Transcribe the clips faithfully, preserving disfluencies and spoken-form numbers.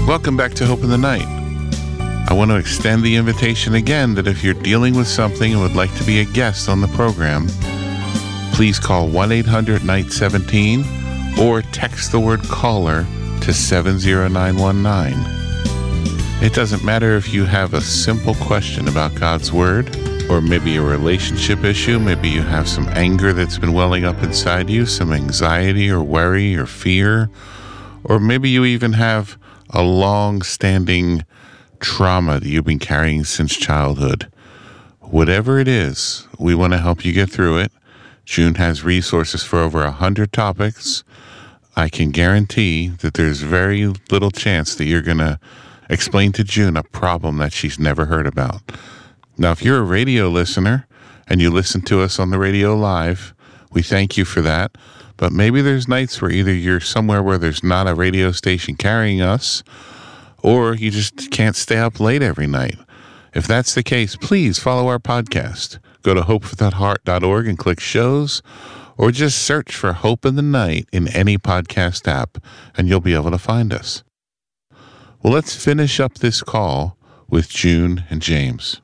Welcome back to Hope in the Night. I want to extend the invitation again that if you're dealing with something and would like to be a guest on the program, please call one eight hundred night seventeen or text the word caller to seven zero nine one nine. It doesn't matter if you have a simple question about God's Word, or maybe a relationship issue, maybe you have some anger that's been welling up inside you, some anxiety or worry or fear, or maybe you even have a long-standing trauma that you've been carrying since childhood. Whatever it is, we want to help you get through it. June has resources for over one hundred topics. I can guarantee that there's very little chance that you're going to explain to June a problem that she's never heard about. Now, if you're a radio listener and you listen to us on the radio live, we thank you for that. But maybe there's nights where either you're somewhere where there's not a radio station carrying us, or you just can't stay up late every night. If that's the case, please follow our podcast. Go to hope for that heart dot org and click shows, or just search for Hope in the Night in any podcast app, and you'll be able to find us. Well, let's finish up this call with June and James.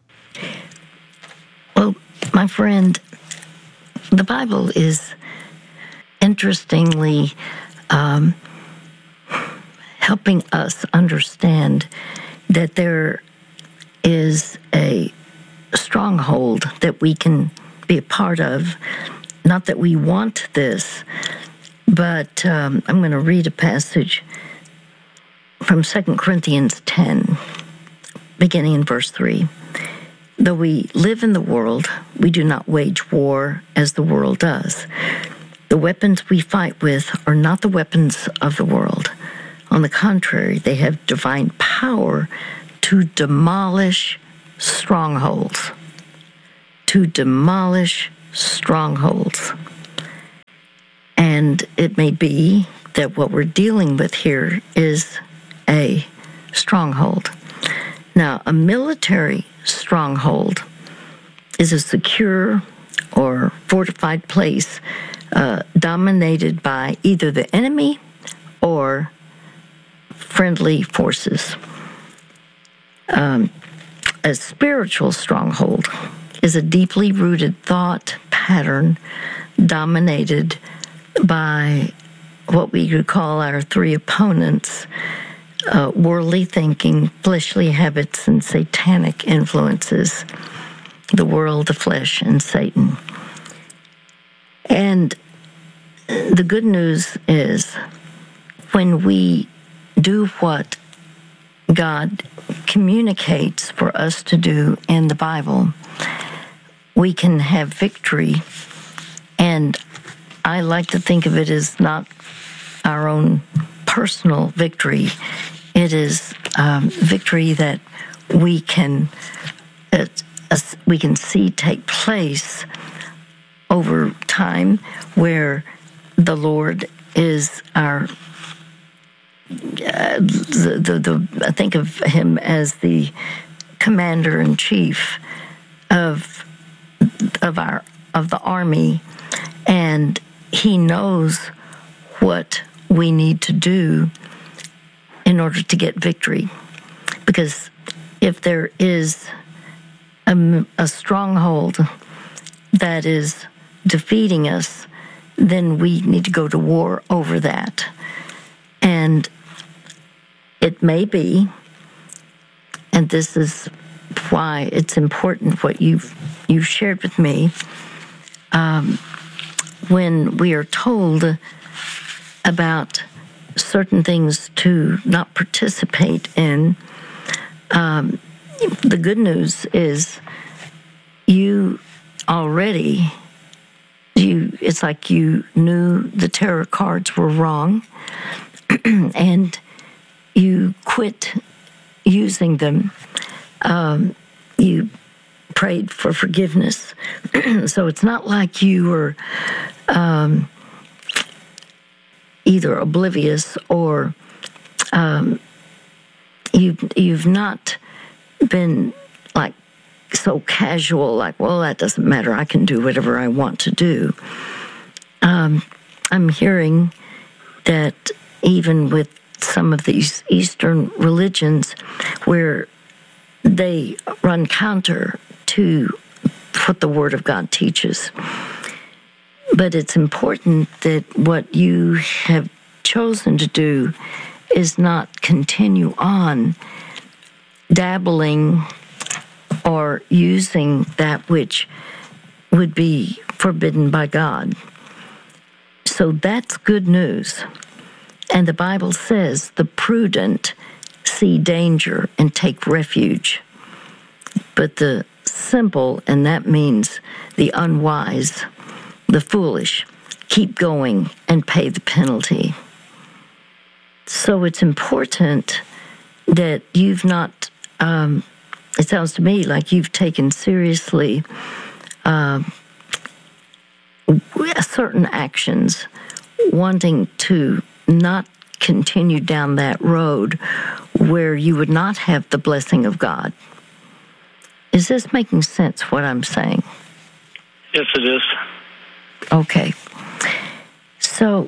Well, my friend, the Bible is interestingly um, helping us understand that there is a stronghold that we can be a part of. Not that we want this, but um, I'm going to read a passage from Second Corinthians ten, beginning in verse three. Though we live in the world, we do not wage war as the world does. The weapons we fight with are not the weapons of the world. On the contrary, they have divine power to demolish strongholds. To demolish strongholds. And it may be that what we're dealing with here is a stronghold. Now, a military stronghold is a secure or fortified place uh, dominated by either the enemy or friendly forces. Um, a spiritual stronghold is a deeply rooted thought pattern dominated by what we could call our three opponents: uh, worldly thinking, fleshly habits, and satanic influences, the world, the flesh, and Satan. And the good news is when we do what God communicates for us to do in the Bible, we can have victory. And I like to think of it as not our own personal victory. It is um, victory that we can uh, uh, we can see take place over time, where the Lord is our uh, the, the the I think of him as the commander in chief of of our of the army, and he knows what we need to do in order to get victory. Because if there is a, a stronghold that is defeating us, then we need to go to war over that. And it may be, and this is why it's important what you've you've shared with me, um, when we are told about certain things to not participate in, um, the good news is you already, you it's like you knew the tarot cards were wrong, and you quit using them. Um, you prayed for forgiveness. So it's not like you were um, either oblivious or um, you've, you've not been like so casual, like, well, that doesn't matter. I can do whatever I want to do. Um, I'm hearing that even with some of these Eastern religions where they run counter to what the Word of God teaches. But it's important that what you have chosen to do is not continue on dabbling or using that which would be forbidden by God. So that's good news. And the Bible says the prudent see danger and take refuge. But the simple, and that means the unwise, the foolish, keep going and pay the penalty. So it's important that you've not, um, it sounds to me like you've taken seriously uh, certain actions, wanting to not continue down that road where you would not have the blessing of God. Is this making sense, what I'm saying? Yes, it is. Okay. So,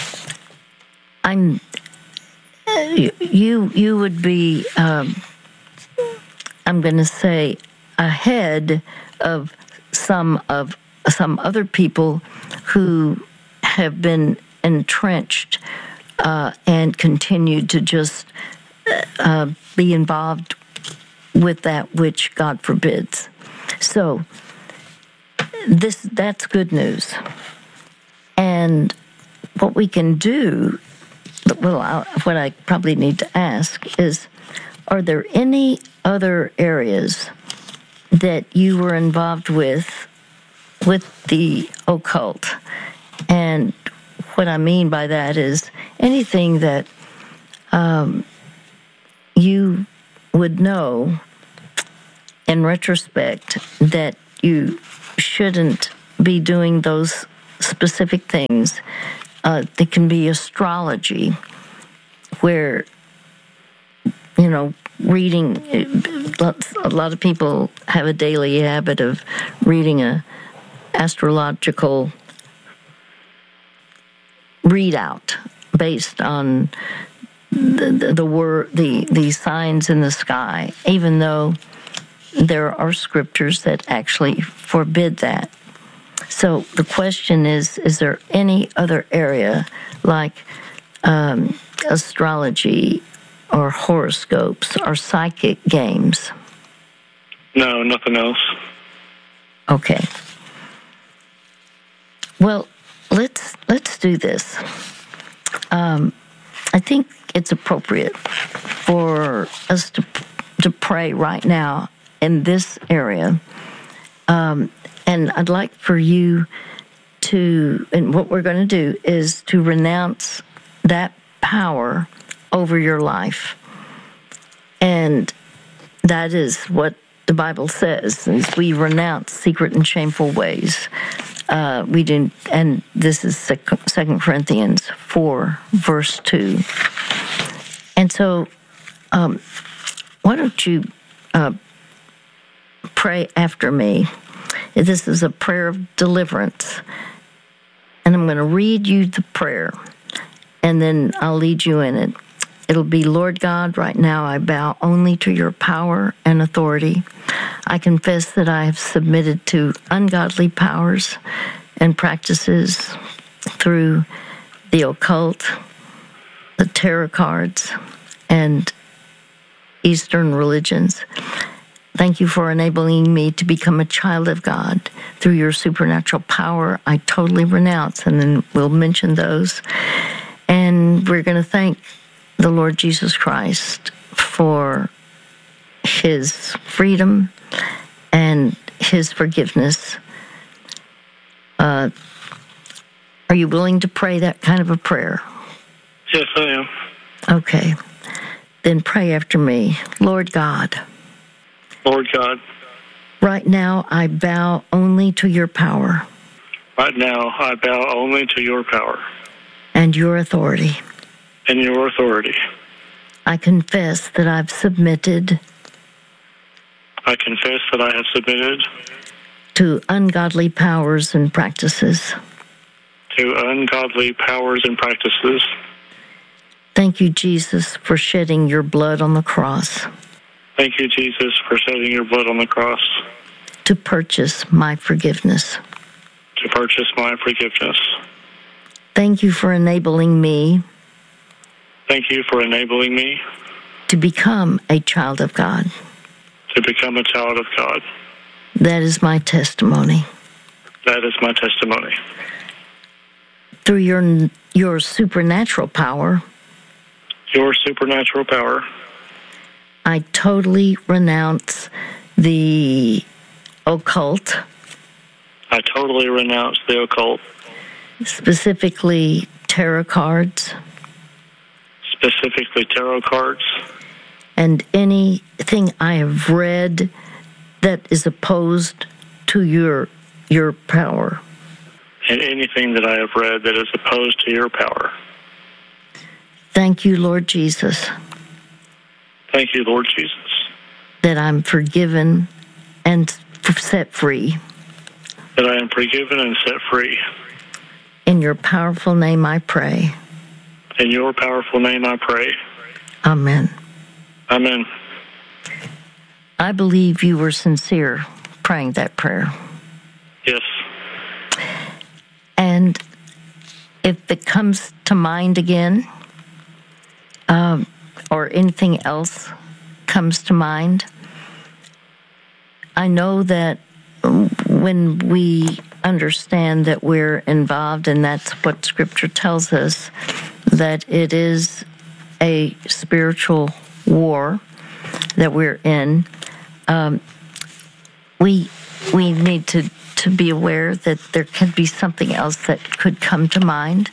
I'm, you, you would be, um, I'm going to say, ahead of some of some other people who have been entrenched uh, and continue to just uh, be involved with that which God forbids. So this that's good news. And what we can do, well, I, what I probably need to ask is, are there any other areas that you were involved with with the occult? And what I mean by that is anything that um, you would know in retrospect that you shouldn't be doing those specific things. Uh, it can be astrology, where, you know, reading, a lot of people have a daily habit of reading a astrological readout based on the the, the word the the signs in the sky, even though there are scriptures that actually forbid that. So the question is: is there any other area like um, astrology or horoscopes or psychic games? No, nothing else. Okay. Well, let's let's do this. Um, I think it's appropriate for us to to pray right now in this area, um, and I'd like for you to. And what we're going to do is to renounce that power over your life, and that is what the Bible says: is we renounce secret and shameful ways. Uh, we do, and this is Second Corinthians four, verse two. And so, um, why don't you uh, pray after me? This is a prayer of deliverance, and I'm going to read you the prayer, and then I'll lead you in it. It'll be, Lord God, right now I bow only to your power and authority. I confess that I have submitted to ungodly powers and practices through the occult, the tarot cards, and Eastern religions. Thank you for enabling me to become a child of God. Through your supernatural power, I totally renounce, and then we'll mention those. And we're going to thank the Lord Jesus Christ for his freedom and his forgiveness. Uh, are you willing to pray that kind of a prayer? Yes, I am. Okay. Then pray after me. Lord God. Lord God. Right now I bow only to your power. Right now I bow only to your power. And your authority. And your authority. I confess that I've submitted. I confess that I have submitted. To ungodly powers and practices. To ungodly powers and practices. Thank you, Jesus, for shedding your blood on the cross. Thank you, Jesus, for shedding your blood on the cross to purchase my forgiveness. To purchase my forgiveness. Thank you for enabling me. Thank you for enabling me to become a child of God. To become a child of God. That is my testimony. That is my testimony. Through your your supernatural power. Your supernatural power. I totally renounce the occult. I totally renounce the occult. Specifically, tarot cards. Specifically, tarot cards. And anything I have read that is opposed to your your power. And anything that I have read that is opposed to your power. Thank you, Lord Jesus. Thank you, Lord Jesus. That I'm forgiven and set free. That I am forgiven and set free. In your powerful name I pray. In your powerful name I pray. Amen. Amen. I believe you were sincere praying that prayer. Yes. And if it comes to mind again, um, or anything else comes to mind, I know that when we understand that we're involved, and that's what Scripture tells us, that it is a spiritual war that we're in, um, we we need to, to be aware that there could be something else that could come to mind.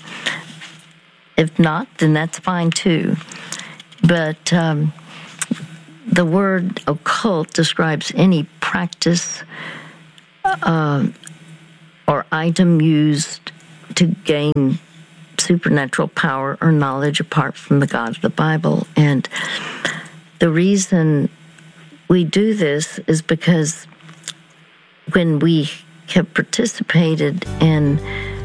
If not, then that's fine too. But um, the word occult describes any practice uh, or item used to gain supernatural power or knowledge apart from the God of the Bible. And the reason we do this is because when we have participated in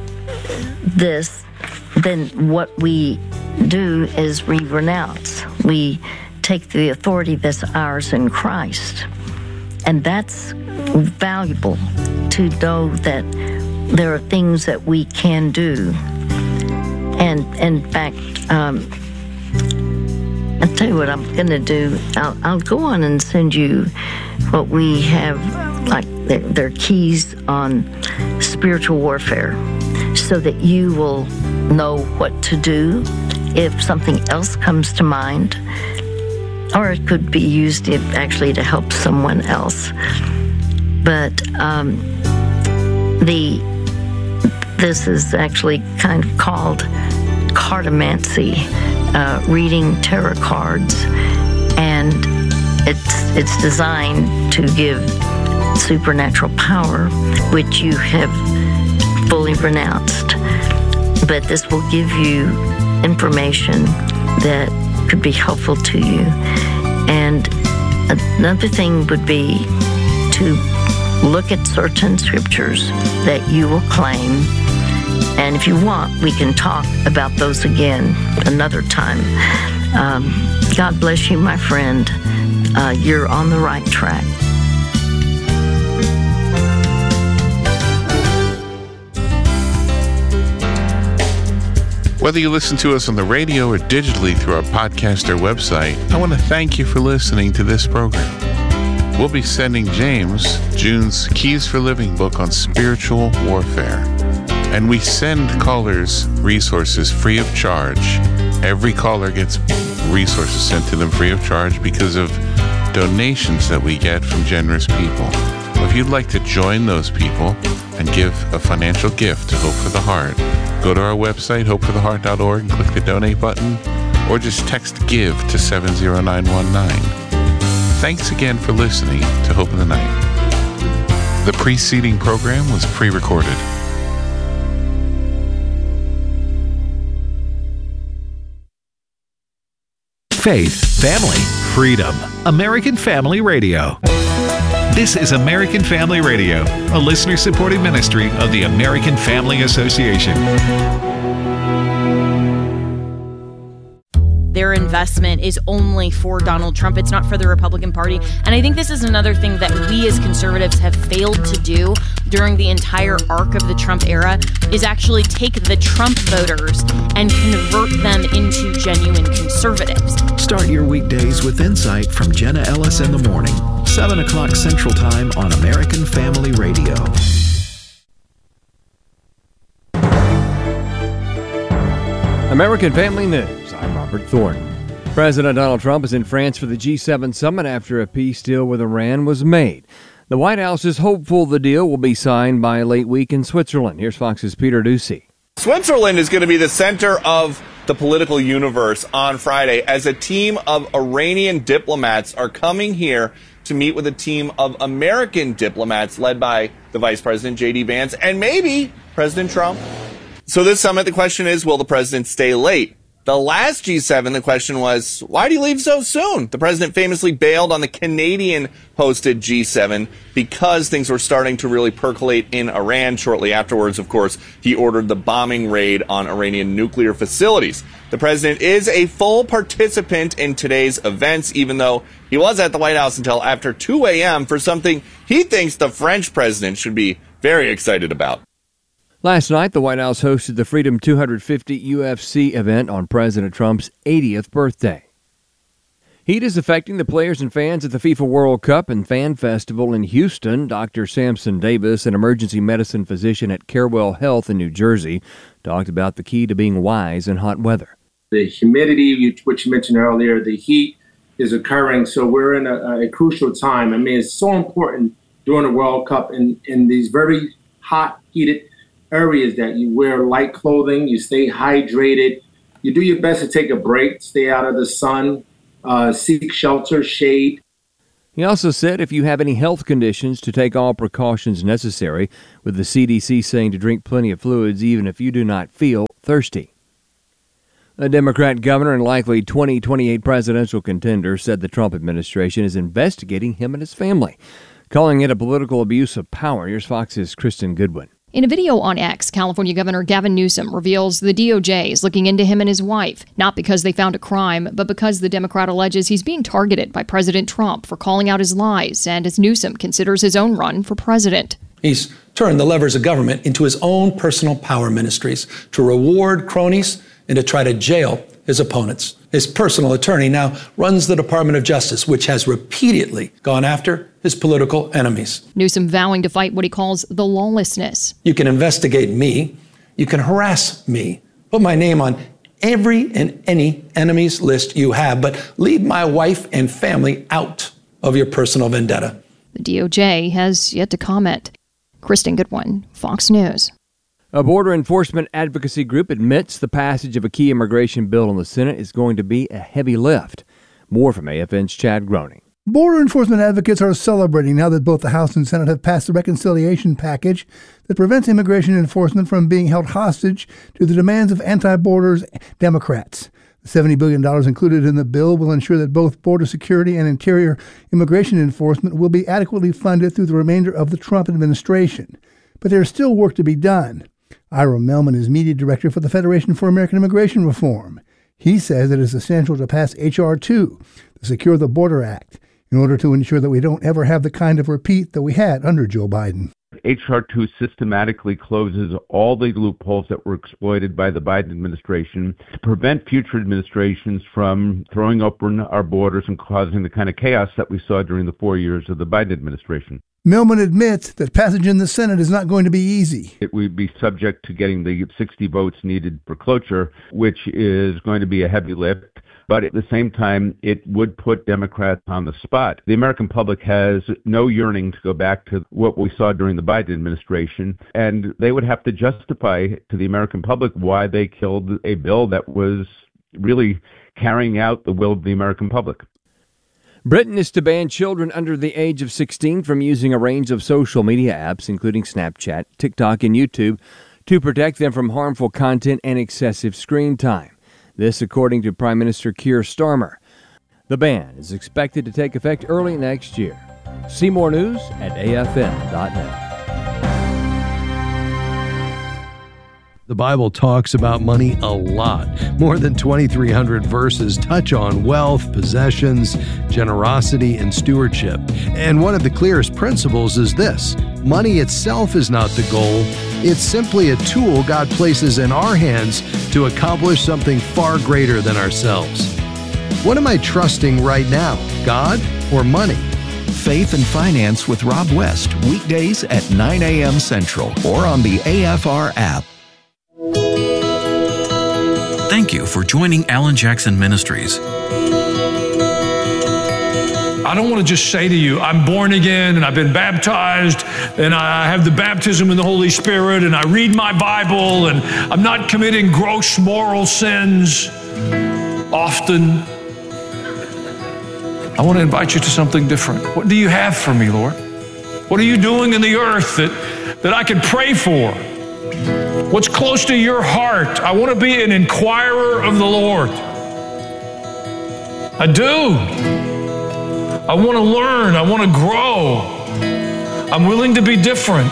this, then what we do is we renounce. We take the authority that's ours in Christ. And that's valuable to know that there are things that we can do. And in fact, um, I'll tell you what I'm going to do. I'll, I'll go on and send you what we have, like their, their keys on spiritual warfare, so that you will know what to do if something else comes to mind, or it could be used if actually to help someone else. But um, the this is actually kind of called cartomancy, uh, reading tarot cards, and it's it's designed to give supernatural power, which you have fully renounced. But this will give you information that could be helpful to you. And another thing would be to look at certain scriptures that you will claim. And if you want, we can talk about those again another time. Um, God bless you, my friend. Uh, you're on the right track. Whether you listen to us on the radio or digitally through our podcast or website, I want to thank you for listening to this program. We'll be sending James June's Keys for Living book on spiritual warfare. And we send callers resources free of charge. Every caller gets resources sent to them free of charge because of donations that we get from generous people. If you'd like to join those people and give a financial gift to Hope for the Heart, go to our website, hope for the heart dot org, and click the donate button, or just text GIVE to seven zero nine one nine. Thanks again for listening to Hope in the Night. The preceding program was pre-recorded. Faith, family, freedom. American Family Radio. This is American Family Radio, a listener-supported ministry of the American Family Association. investment is only for Donald Trump. It's not for the Republican Party. And I think this is another thing that we as conservatives have failed to do during the entire arc of the Trump era, is actually take the Trump voters and convert them into genuine conservatives. Start your weekdays with insight from Jenna Ellis in the morning, seven o'clock Central Time on American Family Radio. American Family News. I'm Robert Thornton. President Donald Trump is in France for the G seven summit after a peace deal with Iran was made. The White House is hopeful the deal will be signed by late week in Switzerland. Here's Fox's Peter Ducey. Switzerland is going to be the center of the political universe on Friday as a team of Iranian diplomats are coming here to meet with a team of American diplomats led by the Vice President, J D Vance, and maybe President Trump. So this summit, the question is, will the president stay late? The last G seven, the question was, why do you leave so soon? The president famously bailed on the Canadian-hosted G seven because things were starting to really percolate in Iran. Shortly afterwards, of course, he ordered the bombing raid on Iranian nuclear facilities. The president is a full participant in today's events, even though he was at the White House until after two a.m. for something he thinks the French president should be very excited about. Last night, the White House hosted the Freedom two fifty U F C event on President Trump's eightieth birthday. Heat is affecting the players and fans at the FIFA World Cup and Fan Festival in Houston. Doctor Samson Davis, an emergency medicine physician at Carewell Health in New Jersey, talked about the key to being wise in hot weather. The humidity, which you mentioned earlier, the heat is occurring, so we're in a, a crucial time. I mean, it's so important during the World Cup in, in these very hot, heated areas that you wear light clothing, you stay hydrated, you do your best to take a break, stay out of the sun, uh, seek shelter, shade. He also said if you have any health conditions, to take all precautions necessary, with the C D C saying to drink plenty of fluids even if you do not feel thirsty. A Democrat governor and likely twenty twenty-eight presidential contender said the Trump administration is investigating him and his family, calling it a political abuse of power. Here's Fox's Kristen Goodwin. In a video on X, California Governor Gavin Newsom reveals the D O J is looking into him and his wife, not because they found a crime, but because the Democrat alleges he's being targeted by President Trump for calling out his lies, and as Newsom considers his own run for president. He's turned the levers of government into his own personal power ministries to reward cronies and to try to jail his opponents. His personal attorney now runs the Department of Justice, which has repeatedly gone after his political enemies. Newsom vowing to fight what he calls the lawlessness. You can investigate me. You can harass me. Put my name on every and any enemy's list you have, but leave my wife and family out of your personal vendetta. The D O J has yet to comment. Kristen Goodwin, Fox News. A border enforcement advocacy group admits the passage of a key immigration bill in the Senate is going to be a heavy lift. More from A F N's Chad Groening. Border enforcement advocates are celebrating now that both the House and Senate have passed the reconciliation package that prevents immigration enforcement from being held hostage to the demands of anti-borders Democrats. The seventy billion dollars included in the bill will ensure that both border security and interior immigration enforcement will be adequately funded through the remainder of the Trump administration. But there is still work to be done. Ira Melman is media director for the Federation for American Immigration Reform. He says it is essential to pass H R two, the Secure the Border Act, in order to ensure that we don't ever have the kind of repeat that we had under Joe Biden. H R two systematically closes all the loopholes that were exploited by the Biden administration to prevent future administrations from throwing open our borders and causing the kind of chaos that we saw during the four years of the Biden administration. Melman admits that passage in the Senate is not going to be easy. It would be subject to getting the sixty votes needed for cloture, which is going to be a heavy lift. But at the same time, it would put Democrats on the spot. The American public has no yearning to go back to what we saw during the Biden administration, and they would have to justify to the American public why they killed a bill that was really carrying out the will of the American public. Britain is to ban children under the age of sixteen from using a range of social media apps, including Snapchat, TikTok, and YouTube, to protect them from harmful content and excessive screen time. This according to Prime Minister Keir Starmer. The ban is expected to take effect early next year. See more news at A F N dot net. The Bible talks about money a lot. More than twenty-three hundred verses touch on wealth, possessions, generosity, and stewardship. And one of the clearest principles is this: money itself is not the goal. It's simply a tool God places in our hands to accomplish something far greater than ourselves. What am I trusting right now, God or money? Faith and Finance with Rob West, weekdays at nine a.m. Central or on the A F R app. Thank you for joining Alan Jackson Ministries. I don't want to just say to you, I'm born again and I've been baptized and I have the baptism in the Holy Spirit and I read my Bible and I'm not committing gross moral sins often. I want to invite you to something different. What do you have for me, Lord? What are you doing in the earth that, that I can pray for? What's close to your heart? I want to be an inquirer of the Lord. I do. I want to learn. I want to grow. I'm willing to be different.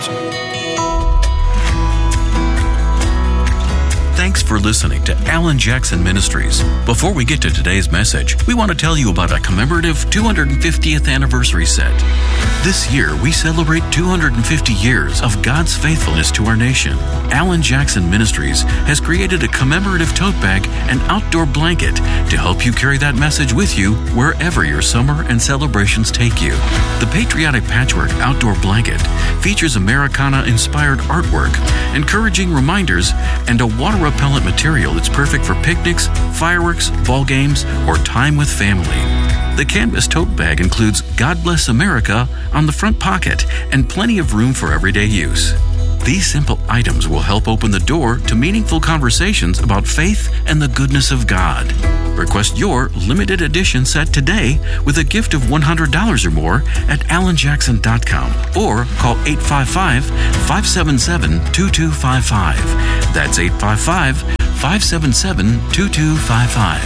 Thanks for listening to Alan Jackson Ministries. Before we get to today's message, we want to tell you about a commemorative two hundred fiftieth anniversary set. This year, we celebrate two hundred fifty years of God's faithfulness to our nation. Alan Jackson Ministries has created a commemorative tote bag and outdoor blanket to help you carry that message with you wherever your summer and celebrations take you. The Patriotic Patchwork Outdoor Blanket features Americana-inspired artwork, encouraging reminders, and a water repellent material that's perfect for picnics, fireworks, ball games, or time with family. The canvas tote bag includes God Bless America on the front pocket and plenty of room for everyday use. These simple items will help open the door to meaningful conversations about faith and the goodness of God. Request your limited edition set today with a gift of one hundred dollars or more at alan jackson dot com or call eight five five, five seven seven, two two five five. That's eight five five, five seven seven, two two five five.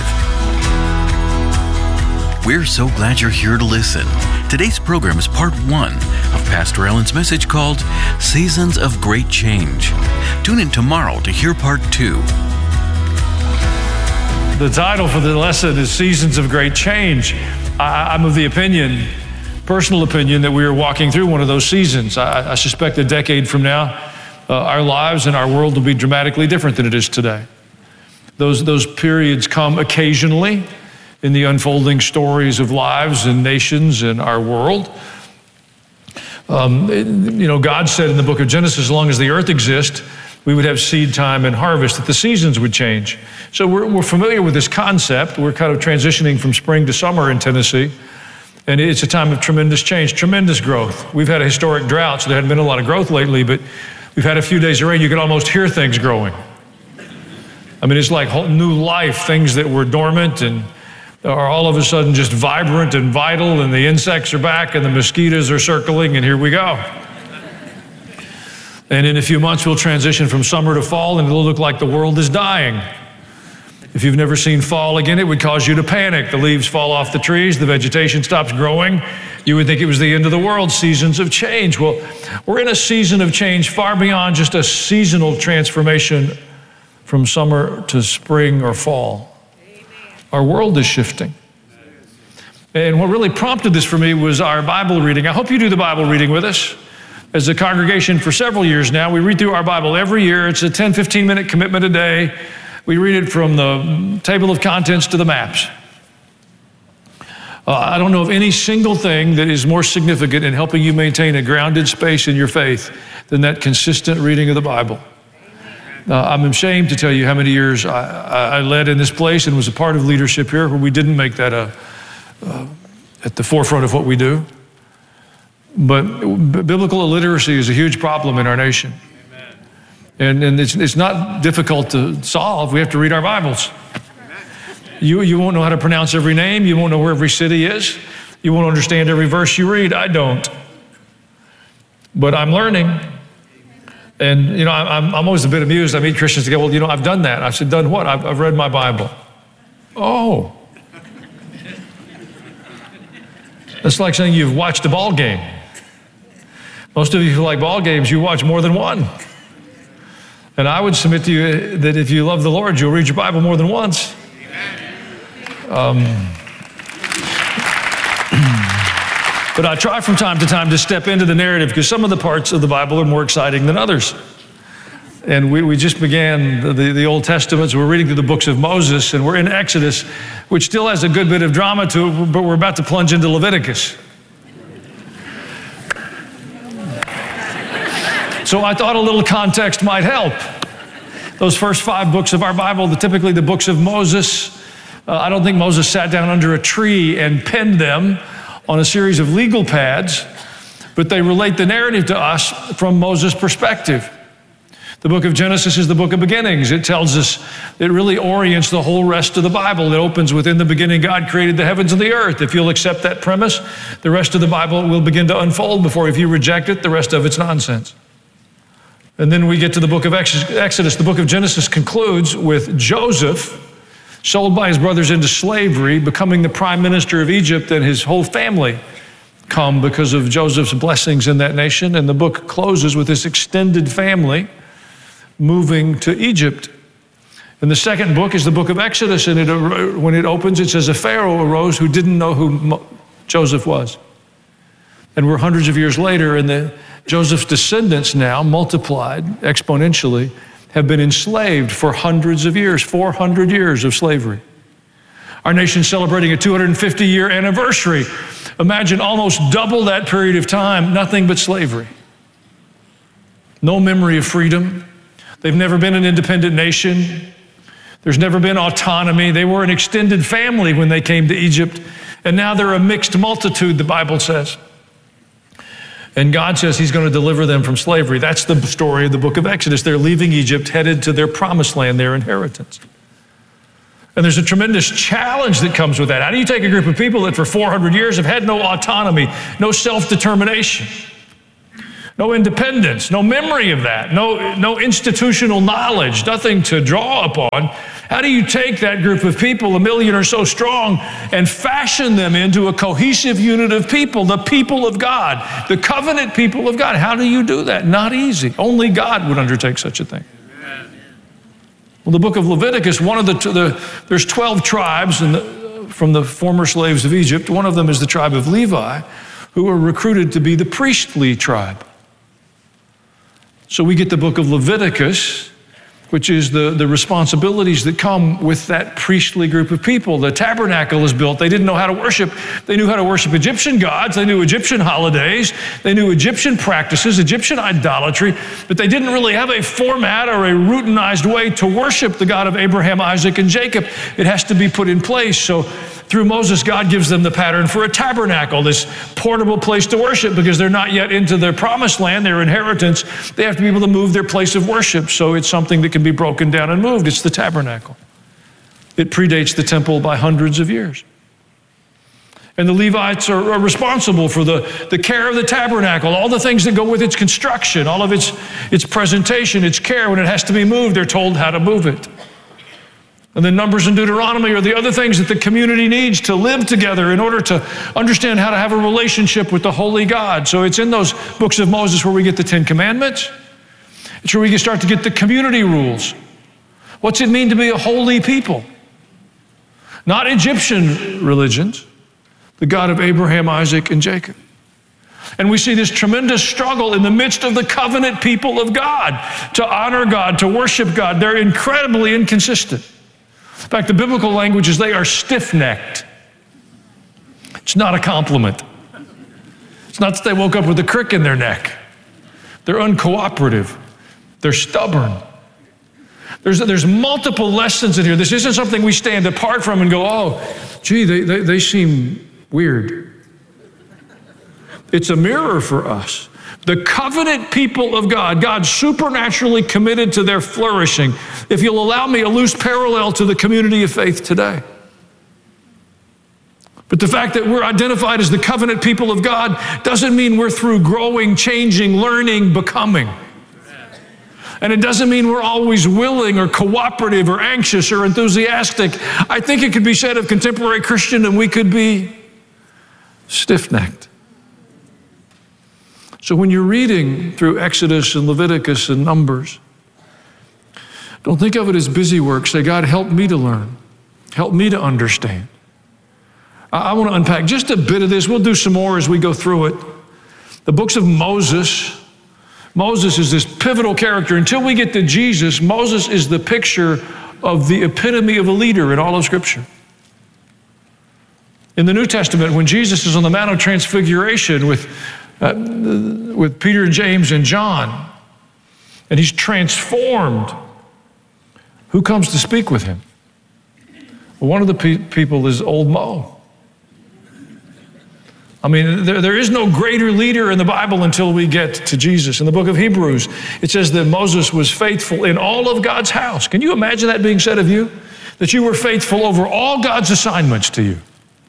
We're so glad you're here to listen. Today's program is part one of Pastor Alan's message called Seasons of Great Change. Tune in tomorrow to hear part two. The title for the lesson is Seasons of Great Change. I, I'm of the opinion, personal opinion, that we are walking through one of those seasons. I, I suspect a decade from now, uh, our lives and our world will be dramatically different than it is today. Those, those periods come occasionally in the unfolding stories of lives and nations in our world. Um, you know, God said in the book of Genesis, as long as the earth exists, we would have seed time and harvest, that the seasons would change. So we're, we're familiar with this concept. We're kind of transitioning from spring to summer in Tennessee. And it's a time of tremendous change, tremendous growth. We've had a historic drought, so there hadn't been a lot of growth lately, but we've had a few days of rain. You can almost hear things growing. I mean, it's like whole new life, things that were dormant and are all of a sudden just vibrant and vital, and the insects are back and the mosquitoes are circling, and here we go. And in a few months, we'll transition from summer to fall, and it'll look like the world is dying. If you've never seen fall again, it would cause you to panic. The leaves fall off the trees, the vegetation stops growing. You would think it was the end of the world, seasons of change. Well, we're in a season of change far beyond just a seasonal transformation from summer to spring or fall. Our world is shifting. And what really prompted this for me was our Bible reading. I hope you do the Bible reading with us. As a congregation for several years now, we read through our Bible every year. It's a ten, fifteen minute commitment a day. We read it from the table of contents to the maps. Uh, I don't know of any single thing that is more significant in helping you maintain a grounded space in your faith than that consistent reading of the Bible. Uh, I'm ashamed to tell you how many years I, I led in this place and was a part of leadership here where we didn't make that a, uh, at the forefront of what we do. But b- biblical illiteracy is a huge problem in our nation. Amen. And, and it's, it's not difficult to solve. We have to read our Bibles. You, you won't know how to pronounce every name. You won't know where every city is. You won't understand every verse you read. I don't. But I'm learning. And, you know, I'm, I'm always a bit amused. I meet Christians that go, well, you know, I've done that. I said, done what? I've, I've read my Bible. Oh. That's like saying you've watched a ball game. Most of you who like ball games, you watch more than one. And I would submit to you that if you love the Lord, you'll read your Bible more than once. Um, but I try from time to time to step into the narrative because some of the parts of the Bible are more exciting than others. And we, we just began the, the Old Testament, so we're reading through the books of Moses, and we're in Exodus, which still has a good bit of drama to it, but we're about to plunge into Leviticus. So I thought a little context might help. Those first five books of our Bible, the, typically the books of Moses, uh, I don't think Moses sat down under a tree and penned them on a series of legal pads, but they relate the narrative to us from Moses' perspective. The book of Genesis is the book of beginnings. It tells us, it really orients the whole rest of the Bible. It opens with, in the beginning, God created the heavens and the earth. If you'll accept that premise, the rest of the Bible will begin to unfold before. If you reject it, the rest of it's nonsense. And then we get to the book of Exodus. The book of Genesis concludes with Joseph, sold by his brothers into slavery, becoming the prime minister of Egypt, and his whole family come because of Joseph's blessings in that nation. And the book closes with this extended family moving to Egypt. And the second book is the book of Exodus, and it, when it opens, it says, a Pharaoh arose who didn't know who Mo- Joseph was. And we're hundreds of years later, and the, Joseph's descendants now, multiplied exponentially, have been enslaved for hundreds of years, four hundred years of slavery. Our nation's celebrating a two hundred fifty year anniversary. Imagine almost double that period of time, nothing but slavery. No memory of freedom. They've never been an independent nation. There's never been autonomy. They were an extended family when they came to Egypt, and now they're a mixed multitude, the Bible says. And God says he's going to deliver them from slavery. That's the story of the book of Exodus. They're leaving Egypt, headed to their promised land, their inheritance. And there's a tremendous challenge that comes with that. How do you take a group of people that for four hundred years have had no autonomy, no self-determination, no independence, no memory of that, no, no institutional knowledge, nothing to draw upon? How do you take that group of people, a million or so strong, and fashion them into a cohesive unit of people, the people of God, the covenant people of God? How do you do that? Not easy. Only God would undertake such a thing. Well, the book of Leviticus, one of the, the there's twelve tribes in the, from the former slaves of Egypt. One of them is the tribe of Levi, who were recruited to be the priestly tribe. So we get the book of Leviticus, which is the, the responsibilities that come with that priestly group of people. The tabernacle is built. They didn't know how to worship. They knew how to worship Egyptian gods. They knew Egyptian holidays. They knew Egyptian practices, Egyptian idolatry, but they didn't really have a format or a routinized way to worship the God of Abraham, Isaac, and Jacob. It has to be put in place. So through Moses, God gives them the pattern for a tabernacle, this portable place to worship, because they're not yet into their promised land, their inheritance. They have to be able to move their place of worship. So it's something that can be broken down and moved. It's the tabernacle. It predates the temple by hundreds of years. And the Levites are, are responsible for the, the care of the tabernacle, all the things that go with its construction, all of its, its presentation, its care. When it has to be moved, they're told how to move it. And then Numbers and Deuteronomy are the other things that the community needs to live together in order to understand how to have a relationship with the holy God. So it's in those books of Moses where we get the Ten Commandments. It's where we can start to get the community rules. What's it mean to be a holy people? Not Egyptian religions, the God of Abraham, Isaac, and Jacob. And we see this tremendous struggle in the midst of the covenant people of God to honor God, to worship God. They're incredibly inconsistent. In fact, the biblical language is they are stiff-necked. It's not a compliment. It's not that they woke up with a crick in their neck. They're uncooperative. They're stubborn. There's, there's multiple lessons in here. This isn't something we stand apart from and go, oh, gee, they, they, they seem weird. It's a mirror for us. The covenant people of God, God supernaturally committed to their flourishing. If you'll allow me a loose parallel to the community of faith today. But the fact that we're identified as the covenant people of God doesn't mean we're through growing, changing, learning, becoming. And it doesn't mean we're always willing or cooperative or anxious or enthusiastic. I think it could be said of contemporary Christian, and we could be stiff-necked. So when you're reading through Exodus and Leviticus and Numbers, Don't think of it as busy work. Say, God, help me to learn. Help me to understand. I, I want to unpack just a bit of this. We'll do some more as we go through it. The books of Moses. Moses is this pivotal character. Until we get to Jesus, Moses is the picture of the epitome of a leader in all of Scripture. In the New Testament, when Jesus is on the Mount of Transfiguration with, uh, with Peter and James and John, and he's transformed, who comes to speak with him? Well, one of the pe- people is old Mo. I mean, there, there is no greater leader in the Bible until we get to Jesus. In the book of Hebrews, it says that Moses was faithful in all of God's house. Can you imagine that being said of you? That you were faithful over all God's assignments to you.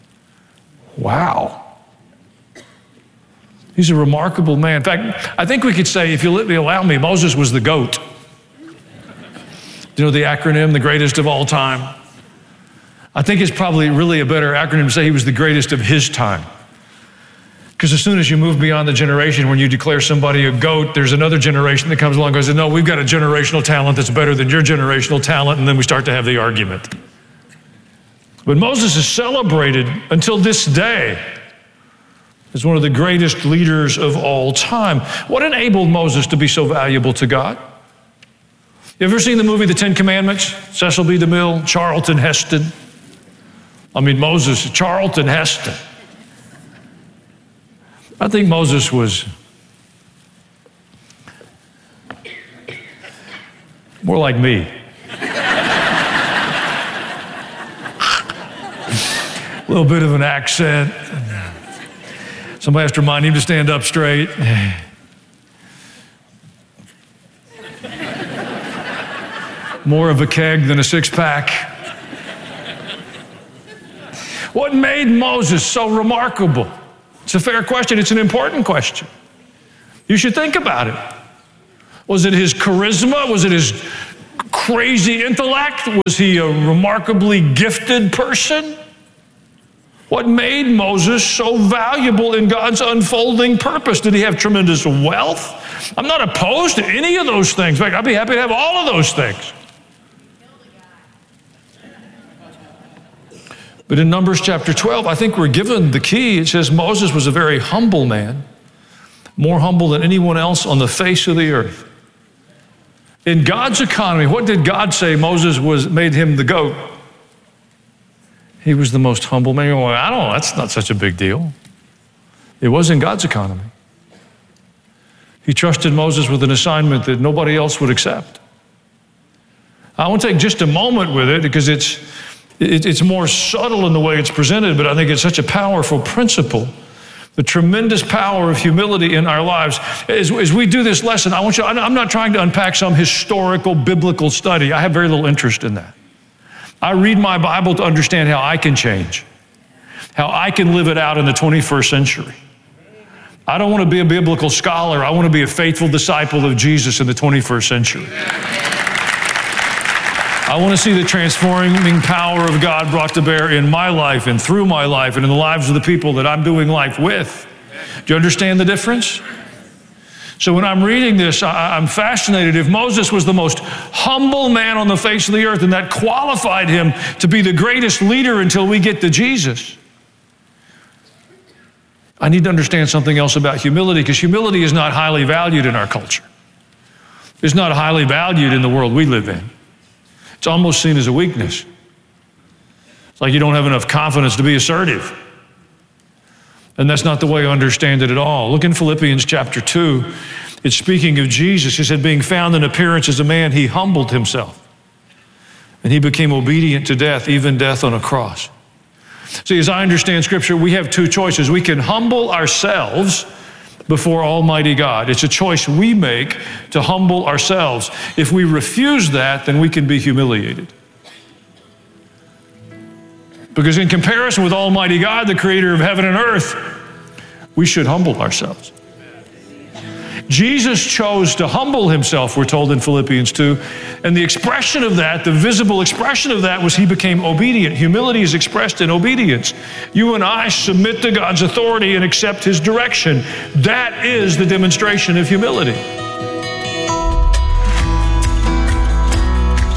Wow. He's a remarkable man. In fact, I think we could say, if you let me allow me, Moses was the GOAT. You know the acronym, the greatest of all time? I think it's probably really a better acronym to say he was the greatest of his time. Because as soon as you move beyond the generation, when you declare somebody a GOAT, there's another generation that comes along and goes, no, we've got a generational talent that's better than your generational talent, and then we start to have the argument. But Moses is celebrated until this day as one of the greatest leaders of all time. What enabled Moses to be so valuable to God? You ever seen the movie The Ten Commandments? Cecil B. DeMille, Charlton Heston. I mean, Moses, Charlton Heston. I think Moses was more like me. A little bit of an accent. Somebody has to remind him to stand up straight. More of a keg than a six-pack. What made Moses so remarkable? It's a fair question. It's an important question. You should think about it. Was it his charisma? Was it his crazy intellect? Was he a remarkably gifted person? What made Moses so valuable in God's unfolding purpose? Did he have tremendous wealth? I'm not opposed to any of those things. In fact, I'd be happy to have all of those things. But in Numbers chapter twelve, I think we're given the key. It says Moses was a very humble man, more humble than anyone else on the face of the earth. In God's economy, what did God say Moses was made him the GOAT? He was the most humble man. Well, I don't know, that's not such a big deal. It was in God's economy. He trusted Moses with an assignment that nobody else would accept. I want to take just a moment with it because it's It's more subtle in the way it's presented, but I think it's such a powerful principle. The tremendous power of humility in our lives. As, as we do this lesson, I want you, I'm not trying to unpack some historical biblical study. I have very little interest in that. I read my Bible to understand how I can change, how I can live it out in the twenty-first century. I don't want to be a biblical scholar. I want to be a faithful disciple of Jesus in the twenty-first century. I want to see the transforming power of God brought to bear in my life and through my life and in the lives of the people that I'm doing life with. Do you understand the difference? So when I'm reading this, I'm fascinated. If Moses was the most humble man on the face of the earth, and that qualified him to be the greatest leader until we get to Jesus, I need to understand something else about humility, because humility is not highly valued in our culture. It's not highly valued in the world we live in. It's almost seen as a weakness. It's like you don't have enough confidence to be assertive. And that's not the way I understand it at all. Look in Philippians chapter two. It's speaking of Jesus. He said, being found in appearance as a man, he humbled himself. And he became obedient to death, even death on a cross. See, as I understand Scripture, we have two choices. We can humble ourselves before Almighty God. It's a choice we make to humble ourselves. If we refuse that, then we can be humiliated. Because in comparison with Almighty God, the creator of heaven and earth, we should humble ourselves. Jesus chose to humble himself, we're told in Philippians two, and the expression of that, the visible expression of that, was he became obedient. Humility is expressed in obedience. You and I submit to God's authority and accept his direction. That is the demonstration of humility.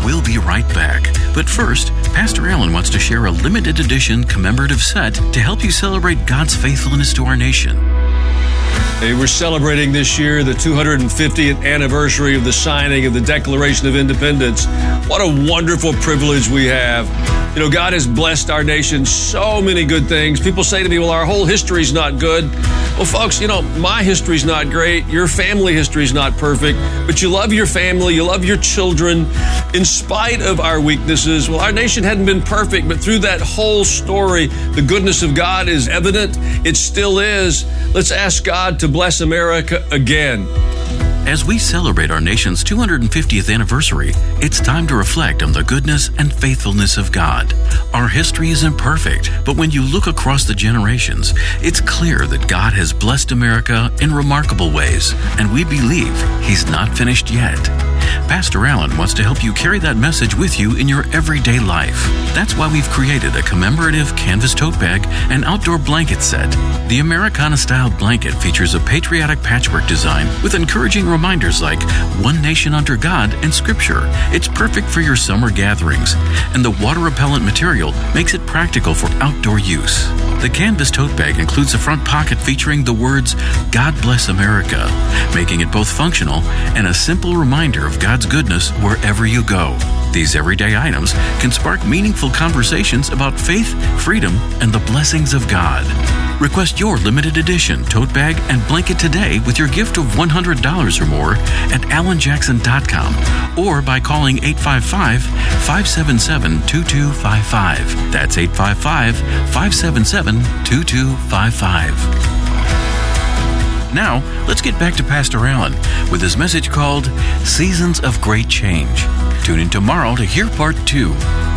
right back. But first, Pastor Allen wants to share a limited edition commemorative set to help you celebrate God's faithfulness to our nation. Hey, we're celebrating this year the two hundred fiftieth anniversary of the signing of the Declaration of Independence. What a wonderful privilege we have. You know, God has blessed our nation so many good things. People say to me, well, our whole history's not good. Well, folks, you know, my history's not great. Your family history's not perfect, but you love your family, you love your children. In spite of our weaknesses, well, our nation hadn't been perfect, but through that whole story, the goodness of God is evident. It still is. Let's ask God to bless America again. As we celebrate our nation's two hundred fiftieth anniversary, it's time to reflect on the goodness and faithfulness of God. Our history isn't perfect, but when you look across the generations, it's clear that God has blessed America in remarkable ways, and we believe He's not finished yet. Pastor Allen wants to help you carry that message with you in your everyday life. That's why we've created a commemorative canvas tote bag and outdoor blanket set. The Americana-style blanket features a patriotic patchwork design with encouraging reminders like one nation under God and Scripture. It's perfect for your summer gatherings, and the water-repellent material makes it practical for outdoor use. The canvas tote bag includes a front pocket featuring the words, God Bless America, making it both functional and a simple reminder of God's goodness wherever you go. These everyday items can spark meaningful conversations about faith, freedom, and the blessings of God. Request your limited edition tote bag and blanket today with your gift of one hundred dollars or more at alan jackson dot com or by calling eight five five, five seven seven, two two five five. That's eight five five, five seven seven, two two five five. Now, let's get back to Pastor Allen with his message called Seasons of Great Change. Tune in tomorrow to hear part two.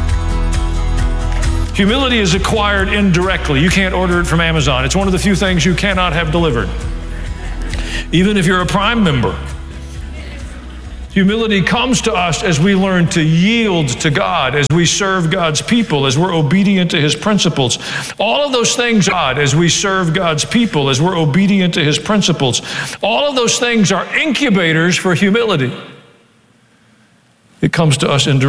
Humility is acquired indirectly. You can't order it from Amazon. It's one of the few things you cannot have delivered, even if you're a Prime member. Humility comes to us as we learn to yield to God, as we serve God's people, as we're obedient to His principles. All of those things, God, as we serve God's people, as we're obedient to His principles, all of those things are incubators for humility. It comes to us indirectly.